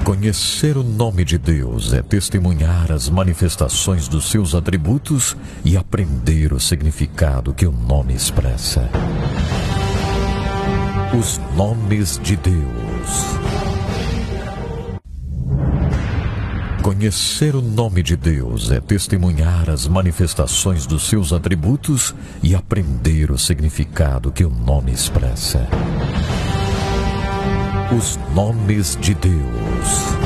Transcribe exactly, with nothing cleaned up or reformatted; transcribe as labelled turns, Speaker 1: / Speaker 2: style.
Speaker 1: Conhecer o nome de Deus é testemunhar as manifestações dos seus atributos e aprender o significado que o nome expressa. Os nomes de Deus. Conhecer o nome de Deus é testemunhar as manifestações dos seus atributos e aprender o significado que o nome expressa. Os nomes de Deus.